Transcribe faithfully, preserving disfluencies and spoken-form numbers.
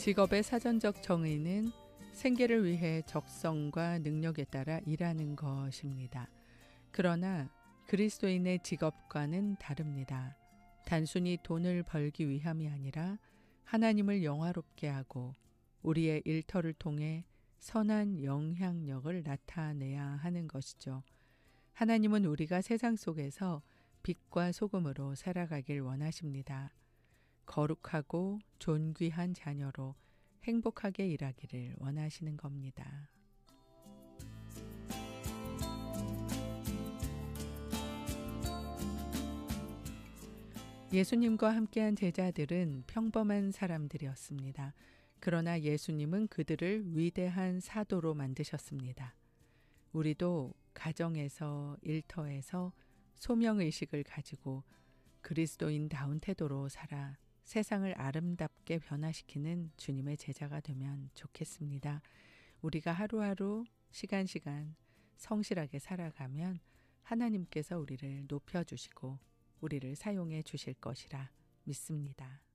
직업의 사전적 정의는 생계를 위해 적성과 능력에 따라 일하는 것입니다. 그러나 그리스도인의 직업과는 다릅니다. 단순히 돈을 벌기 위함이 아니라 하나님을 영화롭게 하고 우리의 일터를 통해 선한 영향력을 나타내야 하는 것이죠. 하나님은 우리가 세상 속에서 빛과 소금으로 살아가길 원하십니다. 거룩하고 존귀한 자녀로 행복하게 일하기를 원하시는 겁니다. 예수님과 함께한 제자들은 평범한 사람들이었습니다. 그러나 예수님은 그들을 위대한 사도로 만드셨습니다. 우리도 가정에서, 일터에서 소명의식을 가지고 그리스도인다운 태도로 살아 세상을 아름답게 변화시키는 주님의 제자가 되면 좋겠습니다. 우리가 하루하루 시간시간 성실하게 살아가면 하나님께서 우리를 높여주시고 우리를 사용해 주실 것이라 믿습니다.